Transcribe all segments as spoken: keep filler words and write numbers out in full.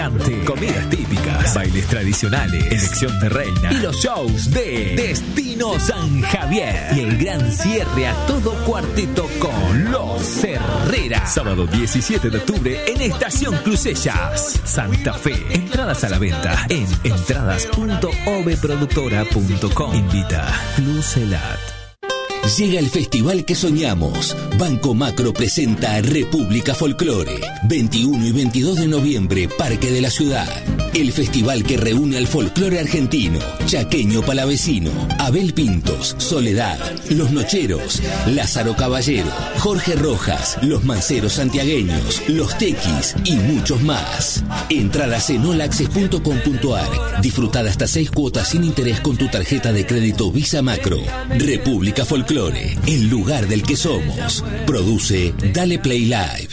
Comidas típicas, bailes tradicionales, elección de reina y los shows de Destino San Javier. Y el gran cierre a todo cuarteto con Los Herrera. Sábado diecisiete de octubre en Estación Crucellas, Santa Fe. Entradas a la venta en entradas punto oveproductora punto com. Invita Clucelat. Llega el festival que soñamos. Banco Macro presenta República Folclore. veintiuno y veintidós de noviembre, Parque de la Ciudad. El festival que reúne al folclore argentino, chaqueño palavecino, Abel Pintos, Soledad, Los Nocheros, Lázaro Caballero, Jorge Rojas, Los Manceros Santiagueños, Los Tequis y muchos más. Entradas en olaxes punto com punto ar. Disfrutad hasta seis cuotas sin interés con tu tarjeta de crédito Visa Macro. República Folclore, el lugar del que somos. Produce Dale Play Live.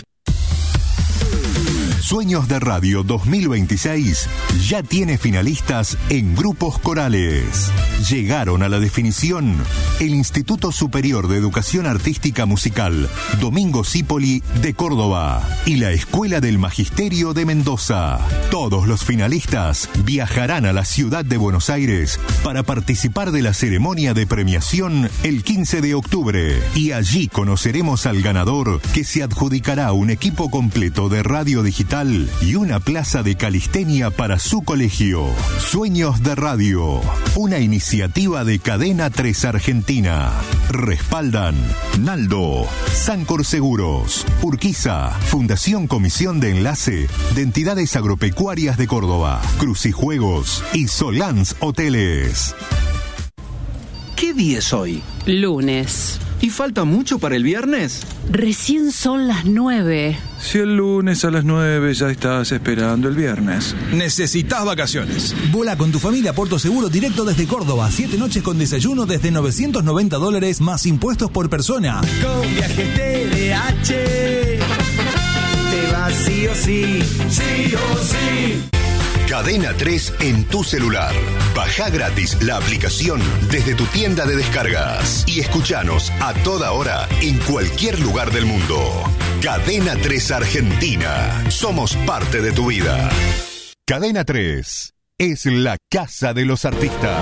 Sueños de Radio dos mil veintiséis ya tiene finalistas en grupos corales. Llegaron a la definición el Instituto Superior de Educación Artística Musical Domingo Cipoli de Córdoba y la Escuela del Magisterio de Mendoza. Todos los finalistas viajarán a la ciudad de Buenos Aires para participar de la ceremonia de premiación el quince de octubre. Y allí conoceremos al ganador, que se adjudicará un equipo completo de radio digital y una plaza de calistenia para su colegio. Sueños de Radio, una iniciativa de Cadena tres Argentina. Respaldan Naldo, Sancor Seguros, Urquiza, Fundación Comisión de Enlace de Entidades Agropecuarias de Córdoba, Crucijuegos y Solans Hoteles. ¿Qué día es hoy? Lunes. ¿Y falta mucho para el viernes? Recién son las nueve. Si el lunes a las nueve ya estás esperando el viernes. Necesitas vacaciones. Vuela con tu familia a Puerto Seguro directo desde Córdoba. Siete noches con desayuno desde novecientos noventa dólares más impuestos por persona. Con Viajes T D H te vas sí o sí, sí o sí. Cadena tres en tu celular. Baja gratis la aplicación desde tu tienda de descargas y escuchanos a toda hora en cualquier lugar del mundo. Cadena tres Argentina. Somos parte de tu vida. Cadena tres es la casa de los artistas.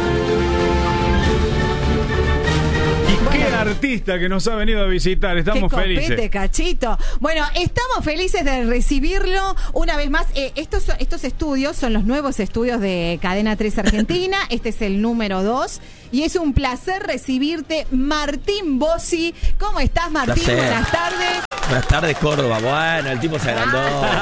Artista que nos ha venido a visitar, estamos Qué copete, felices. Cachito. Bueno, estamos felices de recibirlo una vez más. Eh, estos, estos estudios son los nuevos estudios de Cadena tres Argentina. Este es el número dos. Y es un placer recibirte, Martín Bossi. ¿Cómo estás, Martín? Placer. Buenas tardes. Buenas tardes, Córdoba. Bueno, el tipo se agrandó.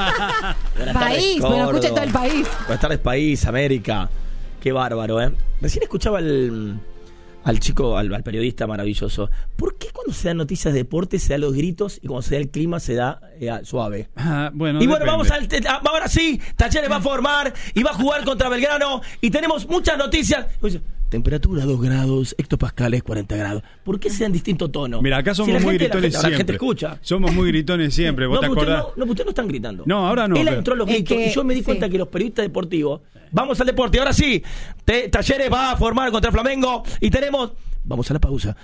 Buenas país, tardes, bueno, escucha todo el país. Buenas tardes, país, América. Qué bárbaro, ¿eh? Recién escuchaba el... al chico, al, al periodista maravilloso. ¿Por qué cuando se dan noticias de deporte se dan los gritos y cuando se da el clima se da eh, suave? Ah, bueno, y bueno, depende. vamos al te- ahora sí, Talleres va a formar y va a jugar contra Belgrano y tenemos muchas noticias. Temperatura dos grados, hectopascales cuarenta grados. ¿Por qué se dan distinto tono? Mira, acá somos si muy gente, gritones la gente, siempre. La gente escucha. Somos muy gritones siempre. ¿Vos no, te usted acordás? no, no, ustedes no están gritando. No, ahora no. Él pero... entró a los gritos que, y yo me di sí. cuenta que los periodistas deportivos. Vamos al deporte, ahora sí. Te, Talleres va a formar contra Flamengo y tenemos. Vamos a la pausa.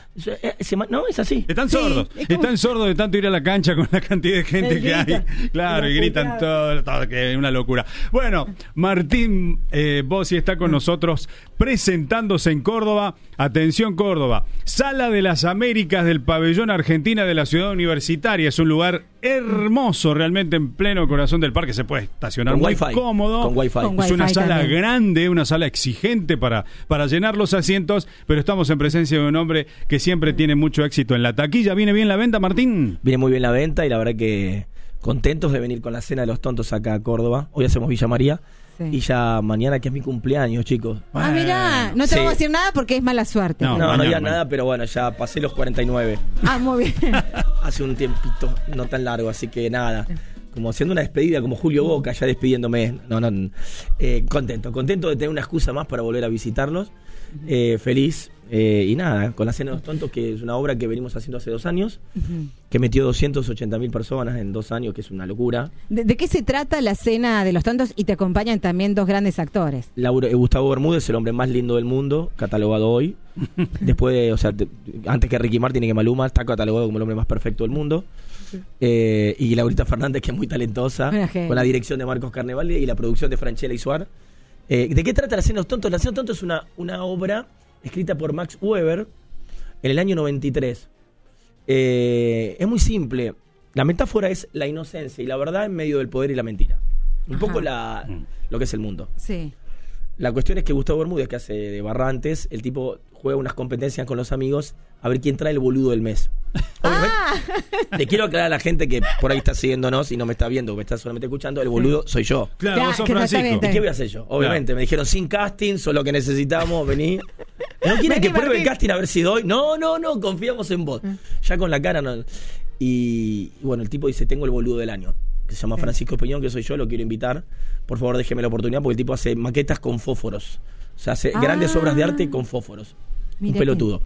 No, es así. Están Sí, sordos. es como- Están sordos de tanto ir a la cancha con la cantidad de gente Me que hay. gritan. Claro, y Una gritan putada. todo, todo, que es una locura. Bueno, Martín eh, Bossi está con nosotros presentándose en Córdoba. Atención, Córdoba. Sala de las Américas del Pabellón Argentina de la Ciudad Universitaria. Es un lugar hermoso, realmente en pleno corazón del parque. Se puede estacionar Con muy wifi. cómodo. Con wifi. Con Es una wifi sala también. grande, una sala exigente para, para llenar los asientos, pero estamos en presencia de un hombre que siempre tiene mucho éxito en la taquilla. ¿Viene bien la venta, Martín? Viene muy bien la venta y la verdad que contentos de venir con la cena de los tontos acá a Córdoba. Hoy hacemos Villa María. Sí. Y ya mañana que es mi cumpleaños, chicos. Ah, mirá, no te Sí. vamos a decir nada porque es mala suerte. No, No, no, mañana, había mañana. nada, pero bueno, ya pasé los cuarenta y nueve. Ah, muy bien. Hace un tiempito, no tan largo, así que nada. Como haciendo una despedida, como Julio Boca, ya despidiéndome. No, no, eh, contento, contento de tener una excusa más para volver a visitarlos. Eh, feliz. Eh, y nada, con la Cena de los Tontos, que es una obra que venimos haciendo hace dos años, Ujú. que metió doscientas ochenta mil personas en dos años, que es una locura. ¿De, de qué se trata la Cena de los Tontos? Y te acompañan también dos grandes actores. Laura, eh, Gustavo Bermúdez, el hombre más lindo del mundo, catalogado hoy. Después de, o sea, te- antes que Ricky Martin y que Maluma, está catalogado como el hombre más perfecto del mundo. Eh, y Laurita Fernández, que es muy talentosa, con la dirección de Marcos Carnevale y la producción de Franchella Isuar. Eh, ¿De qué trata La Cena de los Tontos? La Cena de los Tontos es una, una obra escrita por Max Weber en el año noventa y tres. Eh, es muy simple. La metáfora es la inocencia y la verdad en medio del poder y la mentira. Un Ajá. poco la, lo que es el mundo. Sí. La cuestión es que Gustavo Bermúdez, que hace de Barrantes, el tipo juega unas competencias con los amigos a ver quién trae el boludo del mes. Ah. Le quiero aclarar a la gente que por ahí está siguiéndonos y no me está viendo, me está solamente escuchando, el boludo soy yo. Claro, claro, vos sos Francisco. ¿Y qué voy a hacer yo? Obviamente, claro. Me dijeron sin casting, solo que necesitamos, vení. ¿No quieren que pruebe el casting a ver si doy? No, no, no, confiamos en vos. Ya con la cara no. Y, y bueno, el tipo dice, tengo el boludo del año, que se llama sí. Francisco Peñón, que soy yo, lo quiero invitar. Por favor, déjeme la oportunidad, porque el tipo hace maquetas con fósforos. O sea, hace ah. grandes obras de arte con fósforos. Mira un pelotudo.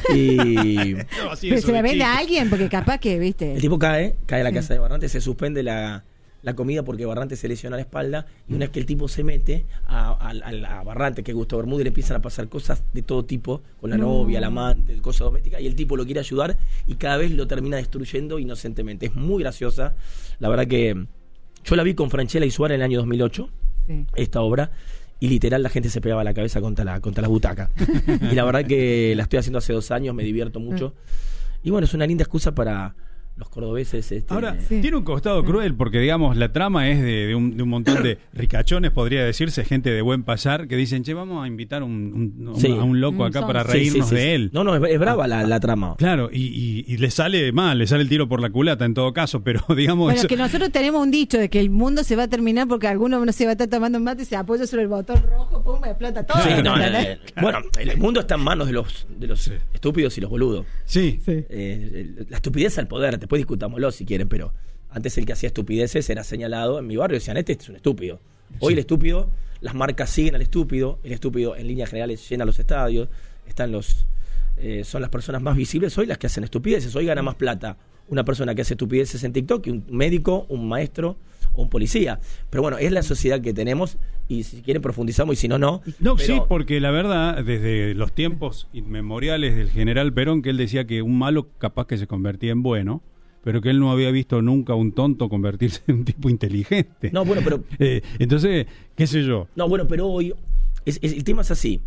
Y... no, pero se la vende a alguien, porque capaz que, viste. El tipo cae, cae a la casa de Barrantes, se suspende la, la comida porque Barrantes se lesiona la espalda. Y una vez que el tipo se mete a, a, a, a Barrantes, que es Gustavo Bermúdez, le empiezan a pasar cosas de todo tipo, con la no. novia, la amante, cosas domésticas, y el tipo lo quiere ayudar y cada vez lo termina destruyendo inocentemente. Es muy graciosa. La verdad que yo la vi con Franchella Isuar en el año dos mil ocho, sí. esta obra. Y literal la gente se pegaba la cabeza contra la, contra la butaca. Y la verdad que la estoy haciendo hace dos años, me divierto mucho. Y bueno, es una linda excusa para los cordobeses. Este, Ahora, sí. tiene un costado cruel porque, digamos, la trama es de, de, un, de un montón de ricachones, podría decirse, gente de buen pasar, que dicen, che, vamos a invitar un, un, sí. a un loco acá para reírnos sí, sí, sí, de él. No, no, es, es brava ah, la, la trama. Claro, y, y, y le sale mal, le sale el tiro por la culata en todo caso, pero digamos... Bueno, eso... que nosotros tenemos un dicho de que el mundo se va a terminar porque alguno no se va a estar tomando un mate y se apoya sobre el botón rojo, pum, me explota todo. Sí, no, no, no, no. Bueno, el mundo está en manos de los, de los sí. estúpidos y los boludos. Sí. sí. Eh, la estupidez al poder, después discutámoslo si quieren, pero antes el que hacía estupideces era señalado en mi barrio, decían, este es un estúpido. Hoy sí. el estúpido, las marcas siguen al estúpido, el estúpido en líneas generales llena los estadios, están los eh, son las personas más visibles hoy las que hacen estupideces. Hoy gana más plata una persona que hace estupideces en TikTok que un médico, un maestro o un policía. Pero bueno, es la sociedad que tenemos y si quieren profundizamos y si no, no. No, pero... sí, porque la verdad, desde los tiempos inmemoriales del general Perón, que él decía que un malo capaz que se convertía en bueno, pero que él no había visto nunca un tonto convertirse en un tipo inteligente. No, bueno, pero... Eh, entonces, qué sé yo. No, bueno, pero hoy es, es, el tema es así.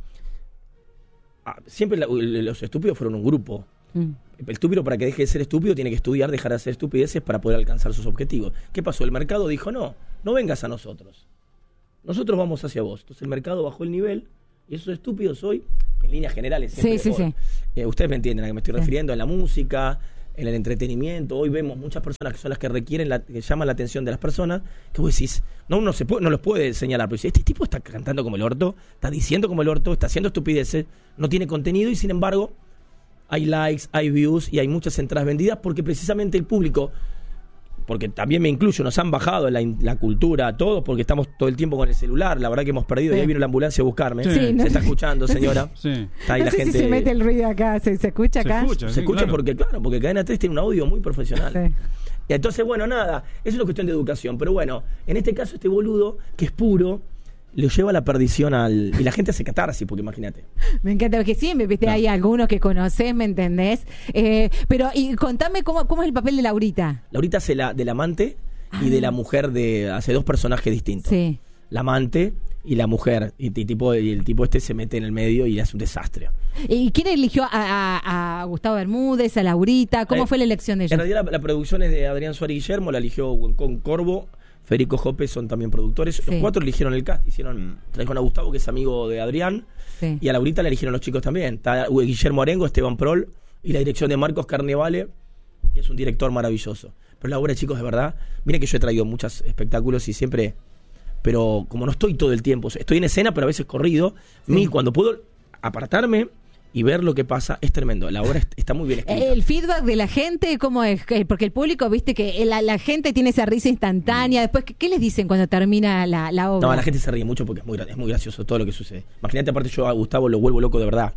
Ah, siempre la, los estúpidos fueron un grupo. Mm. El estúpido, para que deje de ser estúpido, tiene que estudiar, dejar de hacer estupideces para poder alcanzar sus objetivos. ¿Qué pasó? El mercado dijo, no, no vengas a nosotros. Nosotros vamos hacia vos. Entonces el mercado bajó el nivel y esos estúpidos hoy, en líneas generales, siempre, sí, sí, hoy, sí. Eh, ustedes me entienden a qué me estoy sí. refiriendo, en la música, en el entretenimiento. Hoy vemos muchas personas que son las que requieren, la, que llaman la atención de las personas, que vos decís, no, uno se puede, no los puede señalar, pero si este tipo está cantando como el orto, está diciendo como el orto, está haciendo estupideces, no tiene contenido y sin embargo hay likes, hay views y hay muchas entradas vendidas porque precisamente el público, porque también me incluyo, nos han bajado la, la cultura, todos, porque estamos todo el tiempo con el celular, la verdad que hemos perdido, sí. y ahí vino la ambulancia a buscarme, sí, se no, está escuchando, señora, sí. está ahí no la sé gente... si se mete el ruido acá, ¿se, se escucha acá? Se escucha, se sí, escucha claro. porque, claro, porque Cadena tres tiene un audio muy profesional. Sí. Y entonces, bueno, nada, eso es una cuestión de educación, pero bueno, en este caso este boludo, que es puro, lo lleva a la perdición al... y la gente hace catarsis, porque imagínate. Me encanta, porque siempre, viste, no. hay algunos que conocés, ¿me entendés? Eh, pero, y contame cómo, cómo es el papel de Laurita. Laurita hace la del amante ah. y de la mujer, de hace dos personajes distintos. Sí. La amante y la mujer, y, y, tipo, y el tipo este se mete en el medio y hace un desastre. ¿Y quién eligió a, a, a Gustavo Bermúdez, a Laurita? ¿Cómo eh, fue la elección de ellos? En realidad la, la producción es de Adrián Suárez Guillermo, la eligió con Corvo, Federico Jope, son también productores. Sí. Los cuatro eligieron el cast, hicieron, trajeron a Gustavo, que es amigo de Adrián, sí. y a Laurita la eligieron los chicos también. Está Guillermo Arengo, Esteban Prol, y la dirección de Marcos Carnevale, que es un director maravilloso. Pero la obra, chicos, de verdad, miren que yo he traído muchos espectáculos y siempre, pero como no estoy todo el tiempo, estoy en escena, pero a veces corrido, sí. mí cuando puedo apartarme y ver lo que pasa, es tremendo. La obra está muy bien escrita. El feedback de la gente, ¿cómo es? Porque el público, viste que la, la gente tiene esa risa instantánea. Después, ¿qué, qué les dicen cuando termina la, la obra? No, la gente se ríe mucho porque es muy, es muy gracioso todo lo que sucede. Imagínate, aparte yo a Gustavo lo vuelvo loco de verdad.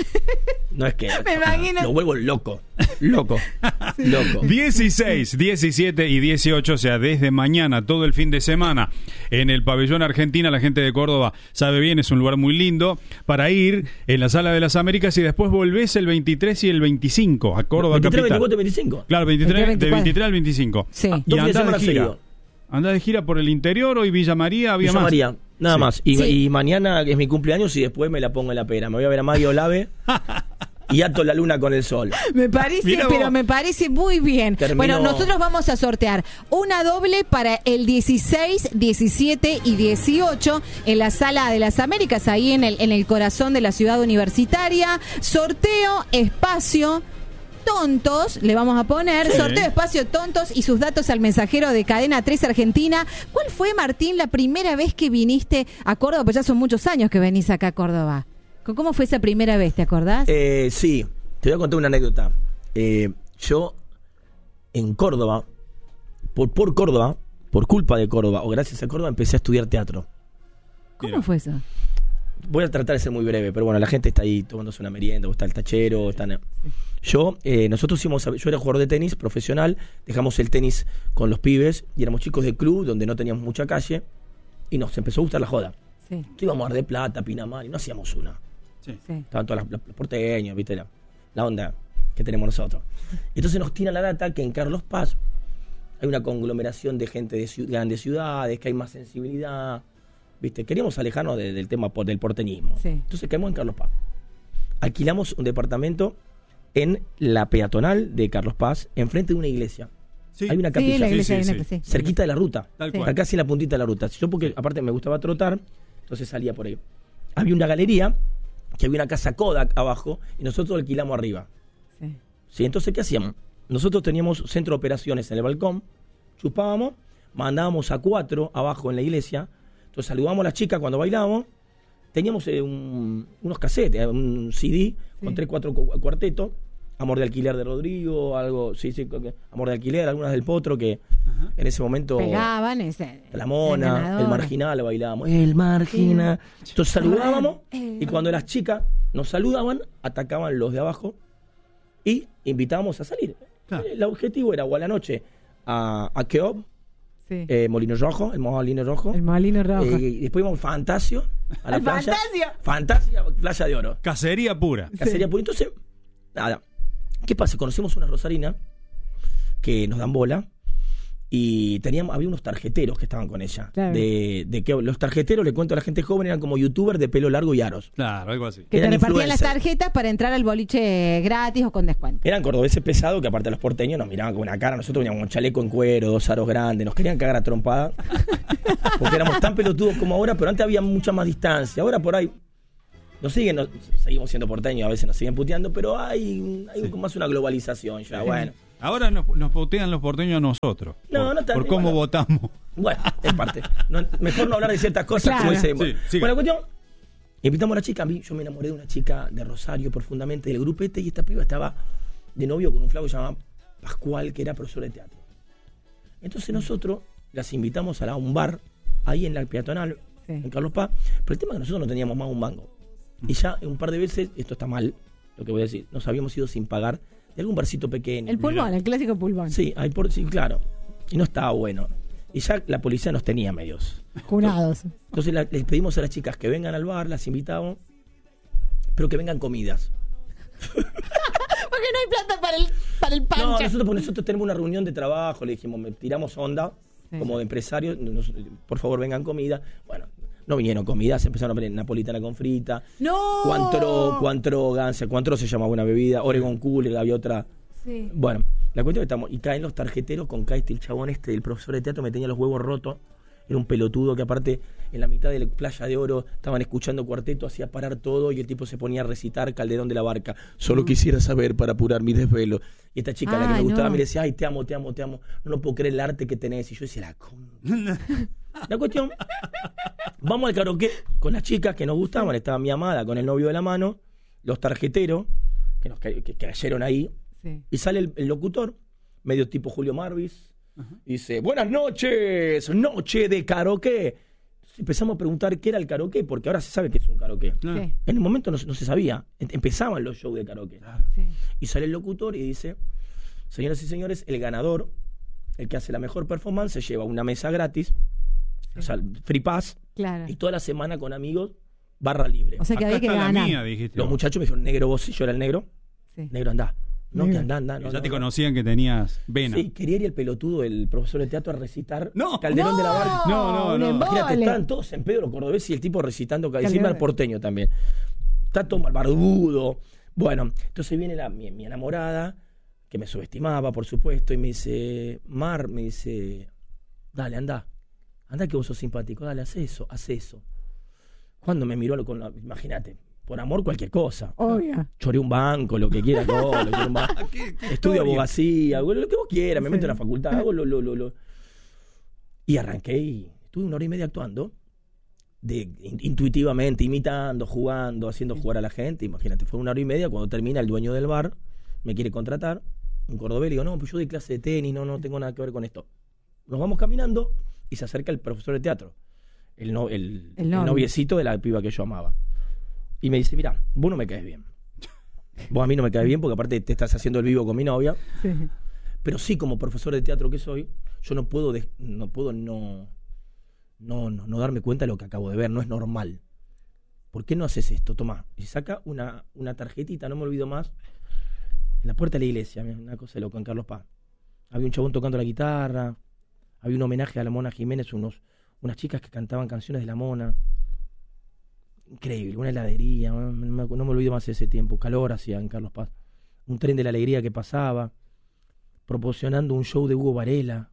No es que... Me imagino. Lo vuelvo loco. Loco. Loco. dieciséis, diecisiete y dieciocho, o sea, desde mañana, todo el fin de semana, en el Pabellón Argentina. La gente de Córdoba sabe bien, es un lugar muy lindo para ir en la Sala de las Américas. Américas y después volvés el veintitrés y el veinticinco a Córdoba veintitrés, capital. veinticuatro y veinticinco. Claro, veintitrés, de veinticuatro. veintitrés al veinticinco. Sí. Y Dos fines de andás de semana gira. seguido. Andás de gira por el interior, hoy Villa María, había Villa más. María, nada Sí. más. Y, Sí. y mañana es mi cumpleaños y después me la pongo en la pera. Me voy a ver a Maggie Olave y ato la luna con el sol. Me parece, Mirá pero vos. me parece muy bien. Termino- Bueno, nosotros vamos a sortear una doble para el dieciséis, diecisiete y dieciocho en la Sala de las Américas, ahí en el, en el corazón de la ciudad universitaria. Sorteo, espacio. Tontos, le vamos a poner, Sí. sorteo espacio tontos y sus datos al mensajero de Cadena tres Argentina. ¿Cuál fue, Martín, la primera vez que viniste a Córdoba? Pues ya son muchos años que venís acá a Córdoba. ¿Cómo fue esa primera vez, te acordás? Eh, sí, te voy a contar una anécdota. Eh, yo, en Córdoba, por, por Córdoba, por culpa de Córdoba, o gracias a Córdoba, empecé a estudiar teatro. ¿Cómo mira. fue eso? Voy a tratar de ser muy breve, pero bueno, la gente está ahí tomándose una merienda, o está el tachero, están... Yo, eh, nosotros íbamos a, yo era jugador de tenis profesional, dejamos el tenis con los pibes y éramos chicos de club donde no teníamos mucha calle y nos empezó a gustar la joda. Sí, Que íbamos a Mar de Plata, Pinamar y no hacíamos una. Sí. sí. Estaban todas las, las- los porteños, viste, la, la onda que tenemos nosotros. Entonces nos tira la data que en Carlos Paz hay una conglomeración de gente de ciu- grandes ciudades, que hay más sensibilidad, viste. Queríamos alejarnos de- del tema po- del porteñismo. Sí. Entonces caemos en Carlos Paz. Alquilamos un departamento en la peatonal de Carlos Paz, enfrente de una iglesia. Sí. Hay una Sí, capilla la iglesia, sí, hay una- sí. sí. cerquita de la ruta. Tal Sí. cual. Casi en la puntita de la ruta. Yo porque aparte me gustaba trotar, entonces salía por ahí. Había una galería, que había una casa Kodak abajo, y nosotros alquilamos arriba. Sí. ¿Sí? Entonces, ¿qué hacíamos? Nosotros teníamos centro de operaciones en el balcón, chupábamos, mandábamos a cuatro abajo en la iglesia, entonces saludábamos a las chicas cuando bailábamos, teníamos eh, un- unos casetes, eh, un C D con Sí. tres, cuatro cu- cuartetos, Amor de Alquiler de Rodrigo, algo, sí, sí, co- que- Amor de Alquiler, algunas del Potro que en ese momento... Pegaban ese. La Mona, el ganador. Marginal, bailábamos. El Marginal. Entonces saludábamos y cuando las chicas nos saludaban, atacaban los de abajo y invitábamos a salir. Claro. El objetivo era o a la noche a, a Keob, Sí. eh, Molino Rojo, el Molino Rojo. El Molino Rojo. Eh, y después íbamos a Fantasio, a la ¿Al playa. Fantasio? Fantasia, playa de oro. Cacería pura. Cacería pura. Entonces, nada. ¿Qué pasa? Conocimos una rosarina que nos dan bola y teníamos, había unos tarjeteros que estaban con ella. Claro. De, de que los tarjeteros, le cuento a la gente joven, eran como youtubers de pelo largo y aros. Claro, algo así. Que te eran repartían las influencers. tarjetas para entrar al boliche gratis o con descuento. Eran cordobeses pesados que aparte los porteños nos miraban con una cara. Nosotros veníamos con un chaleco en cuero, dos aros grandes, nos querían cagar a trompada. Porque éramos tan pelotudos como ahora, pero antes había mucha más distancia. Ahora por ahí nos siguen, nos- seguimos siendo porteños, a veces nos siguen puteando, pero hay, hay más una globalización ya. Bueno, Ahora nos, nos putean los porteños a nosotros. No, por, no tan- por cómo bueno. votamos. bueno, es parte. No- mejor no hablar de ciertas cosas Claro. como ese. Sí, Bueno, siga. bueno, la cuestión, invitamos a la chica. A mí, yo me enamoré de una chica de Rosario profundamente del grupete y esta piba estaba de novio con un flaco que se llamaba Pascual, que era profesor de teatro. Entonces nosotros las invitamos a, la- a un bar ahí en la peatonal, Sí. en Carlos Paz, pero el tema es que nosotros no teníamos más un mango. Y ya un par de veces, esto está mal, lo que voy a decir, nos habíamos ido sin pagar de algún barcito pequeño. El pulmón, Mirá. el clásico pulmón. Sí, hay por, sí, claro. Y no estaba bueno. Y ya la policía nos tenía medios. Cunados. Entonces la- les pedimos a las chicas que vengan al bar, las invitamos, pero que vengan comidas. Porque no hay plata para el, para el No, pancho. nosotros, porque nosotros tenemos una reunión de trabajo, le dijimos, me tiramos onda, Sí. como de empresarios, nos- por favor vengan comida. Bueno, no vinieron comidas, se empezaron a poner napolitana con frita, ¡No! cuantro, cuantro, ganse, cuantro se llamaba una bebida, Oregon Cooler, había otra. Sí. Bueno, la cuestión es que estamos, y caen los tarjeteros con Caiste, el chabón este, el profesor de teatro, me tenía los huevos rotos. Era un pelotudo que aparte en la mitad de la Playa de Oro estaban escuchando cuarteto, hacía parar todo y el tipo se ponía a recitar Calderón de la Barca. Solo quisiera saber para apurar mi desvelo. Y esta chica, la que me Ay, gustaba, no. me decía, ay, te amo, te amo, te amo. No, no puedo creer el arte que tenés. Y yo decía, la con... La cuestión, vamos al karaoke con las chicas que nos gustaban. Estaba mi amada con el novio de la mano, los tarjeteros que, nos, ca- que cayeron ahí. Sí. Y sale el, el locutor, medio tipo Julio Marvis, y dice, buenas noches, noche de karaoke. Entonces empezamos a preguntar qué era el karaoke, porque ahora se sabe que es un karaoke. Claro. Sí. En el momento no, se- no se sabía, Em- empezaban los shows de karaoke. Sí. Y sale el locutor y dice, señoras y señores, el ganador, el que hace la mejor performance, se lleva una mesa gratis, o sea, free pass, Claro. y toda la semana con amigos barra libre. O sea que Acá había que está la ganar. mía, dijiste. Los muchachos me dijeron, negro vos, sí, yo era el negro. Sí. Negro, andá. No, que andá, andá. No, ya no, te no. conocían que tenías vena. Sí, quería ir el pelotudo, el profesor de teatro, a recitar No. Calderón No, de la Barca. No, no, un no. embole. Imagínate, estaban todos en Pedro Cordobés y el tipo recitando, encima Calderón. el porteño también. Está todo mal barbudo. Bueno, entonces viene la, mi, mi enamorada, que me subestimaba, por supuesto, y me dice, Mar, me dice, dale, andá. Andá que vos sos simpático, dale, haz eso, haz eso. Cuando me miró con la, imagínate, por amor cualquier cosa. Obvio. Choré un banco, lo que quiera, todo, lo quiero un banco. ¿Qué- qué Estudio historia? abogacía, lo que vos quieras, me Sí. meto en la facultad, hago lo, lo, lo, lo. Y arranqué y estuve una hora y media actuando, de, in- intuitivamente, imitando, jugando, haciendo jugar a la gente. Imagínate, fue una hora y media, cuando termina el dueño del bar, me quiere contratar, un cordobés, le digo, no, pues yo doy clase de tenis, no, no tengo nada que ver con esto. Nos vamos caminando y se acerca el profesor de teatro, el, no, el, El el novio. noviecito de la piba que yo amaba. Y me dice, mira, vos no me caes bien. Vos a mí no me caes bien porque aparte te estás haciendo el vivo con mi novia. Sí. Pero sí, como profesor de teatro que soy, yo no puedo de- no puedo no, no, no, no darme cuenta de lo que acabo de ver, no es normal. ¿Por qué no haces esto? Tomá. Y saca una, una tarjetita, no me olvido más, en la puerta de la iglesia, una cosa de loco, en Carlos Paz. Había un chabón tocando la guitarra, había un homenaje a la Mona Jiménez, unos, unas chicas que cantaban canciones de la Mona. Increíble, una heladería, no me, no me olvido más de ese tiempo, calor hacía en Carlos Paz. Un tren de la alegría que pasaba, proporcionando un show de Hugo Varela.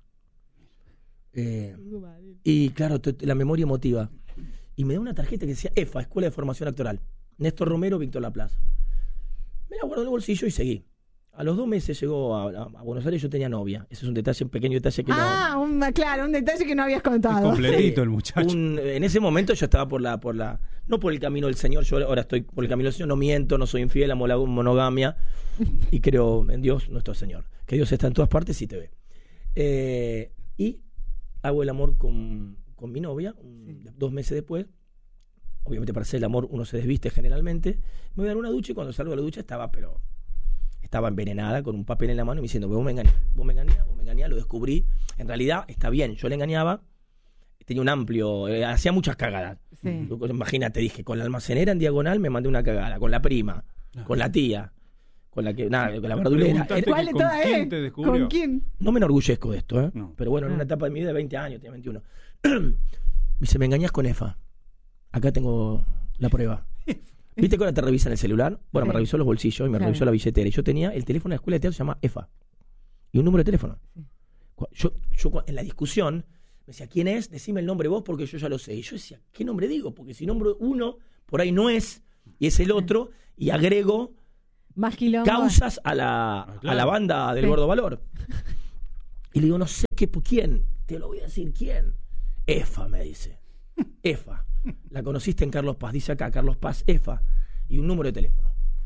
Eh, y claro, t- t- la memoria emotiva. Y me da una tarjeta que decía E F A, Escuela de Formación Actoral. Néstor Romero, Víctor Laplace. Me la guardo en el bolsillo y seguí. A los dos meses llegó a, a- a Buenos Aires, yo tenía novia. Ese es un detalle, un pequeño detalle que Ah, un, claro, un detalle que no habías contado. Completito el no... muchacho. Un- en ese momento yo estaba por la, por la... No por el camino del Señor, yo ahora estoy por el camino del Señor, no miento, no soy infiel, amo la monogamia y creo en Dios, nuestro Señor. Que Dios está en todas partes y te ve. Eh, y hago el amor con, con mi novia, un- dos meses después. Obviamente para hacer el amor uno se desviste generalmente. Me voy a dar una ducha y cuando salgo de la ducha estaba, pero estaba envenenada con un papel en la mano y me diciendo, vos me engañás, vos me engañás, vos me engañás, lo descubrí. En realidad está bien, yo le engañaba, tenía un amplio, eh, hacía muchas cagadas. Sí. Imagínate, dije, con la almacenera en diagonal me mandé una cagada, con la prima, con la tía, con la que, nada, con la verdulera. Preguntaste Era- ¿Cuál de ¿Con todas quién es? te descubrió? ¿Con quién? no me enorgullezco de esto, ¿eh? No. Pero bueno, en Ah. una etapa de mi vida de veinte años, tenía veintiuno. Me dice, me engañás con E F A. Acá tengo la prueba. ¿Viste que ahora te revisan el celular? Bueno, me Sí. revisó los bolsillos y me Claro. revisó la billetera. Y yo tenía el teléfono de la escuela de teatro, se llama E F A. Y un número de teléfono. Sí. Cu- Yo, yo cu- en la discusión me decía, ¿quién es? Decime el nombre vos porque yo ya lo sé. Y yo decía, ¿qué nombre digo? Porque si nombro uno, por ahí no es, y es el otro, y agrego Más quilombo. causas a la, Ah, claro. a la banda del Sí. Gordo Valor. Y le digo, no sé qué, quién. Te lo voy a decir, ¿quién? E F A, me dice. E F A. La conociste en Carlos Paz. Dice acá, Carlos Paz, E F A. Y un número de teléfono.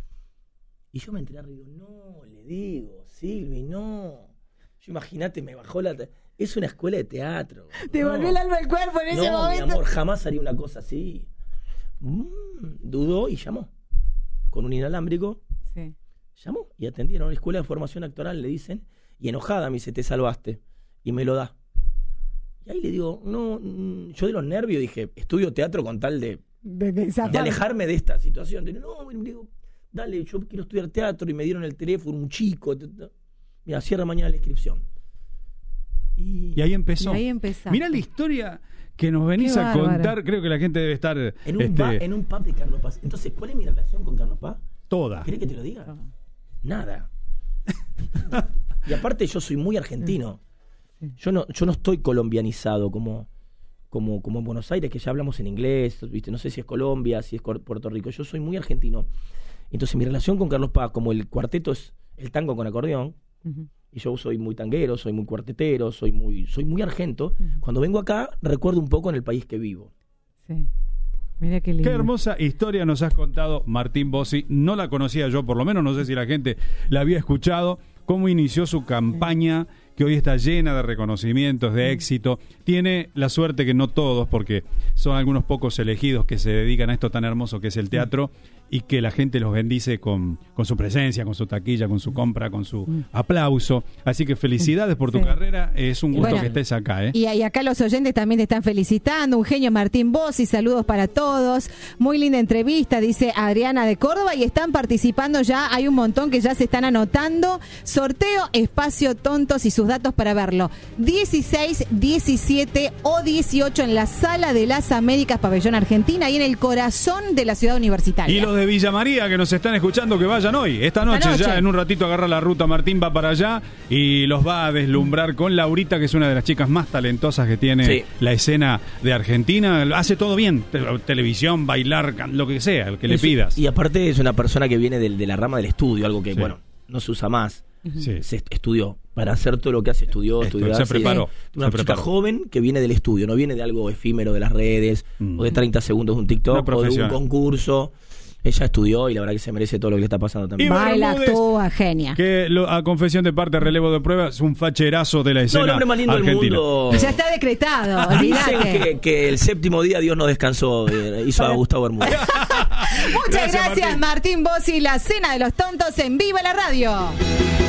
Y yo me enteré y digo, no, le digo, Silvi, no. Yo imagínate, me bajó la... te- Es una escuela de teatro. Te No. volvió el alma al cuerpo en ese No, momento. mi amor, jamás haría una cosa así. Mm, dudó y llamó. Con un inalámbrico, Sí. llamó y atendieron a la escuela de formación actoral, le dicen, y enojada me dice, te salvaste. Y me lo da. Y ahí le digo, no, mm, yo de los nervios dije, estudio teatro con tal de, De, de de zafar. alejarme de esta situación. Digo, no, le digo, dale, yo quiero estudiar teatro, y me dieron el teléfono, un chico. ta, ta. Mira, cierra mañana la inscripción. Y, Y ahí empezó. Y ahí empezaste. Mirá la historia que nos venís Qué a bárbaro. contar. Creo que la gente debe estar en un, este, ba- en un pub de Carlos Paz. Entonces, ¿cuál es mi relación con Carlos Paz? toda. ¿Querés que te lo diga? Nada. Y aparte yo soy muy argentino. Yo no, yo no estoy colombianizado como, como, como en Buenos Aires, que ya hablamos en inglés, ¿viste? No sé si es Colombia, si es Cor- Puerto Rico. Yo soy muy argentino. Entonces mi relación con Carlos Paz, como el cuarteto es el tango con acordeón, Ujú. y yo soy muy tanguero, soy muy cuartetero, soy muy, soy muy argento, cuando vengo acá recuerdo un poco en el país que vivo. Sí. Mira qué lindo. Qué hermosa historia nos has contado, Martín Bossi. No la conocía yo, por lo menos no sé si la gente la había escuchado. Cómo inició su campaña, que hoy está llena de reconocimientos, de éxito. Tiene la suerte que no todos, porque son algunos pocos elegidos que se dedican a esto tan hermoso que es el teatro, y que la gente los bendice con, con su presencia, con su taquilla, con su compra, con su aplauso. Así que felicidades por tu Sí. carrera, es un gusto Bueno, que estés acá. ¿eh? Y, y acá los oyentes también te están felicitando. Un genio Martín Bossi, saludos para todos. Muy linda entrevista, dice Adriana de Córdoba, y están participando ya, hay un montón que ya se están anotando. Sorteo Espacio Tontos y sus datos para verlo. dieciséis, diecisiete o dieciocho en la Sala de las Américas, Pabellón Argentina, y en el corazón de la ciudad universitaria. Y los de Villa María que nos están escuchando, que vayan hoy. Esta noche, Esta noche. ya en un ratito agarra la ruta, Martín va para allá y los va a deslumbrar con Laurita, que es una de las chicas más talentosas que tiene Sí. la escena de Argentina. Hace todo bien, Te- televisión, bailar, can- lo que sea, el que le Es- pidas. Y aparte es una persona que viene del- de, la rama del estudio, algo que, Sí. bueno, no se usa más. Sí. Se est- estudió. Para hacer todo lo que hace, estudió, Esto, estudió. se hace- preparó, Una se chica preparó. joven que viene del estudio, no viene de algo efímero de las redes, Mm. o de treinta segundos de un Una TikTok, o de un profesional. concurso. Ella estudió y la verdad que se merece todo lo que le está pasando también. Y Baila, Bermúdez, actúa, genia. que lo- a confesión de parte, relevo de pruebas, es un facherazo de la No, escena el hombre más lindo del argentina. mundo. Ya está decretado, Dicen olvídate. que, que el séptimo día Dios no descansó, eh, hizo a Gustavo Bermúdez. Muchas Gracias, gracias, Martín. Martín Bossi, la Cena de los Tontos en Viva la Radio.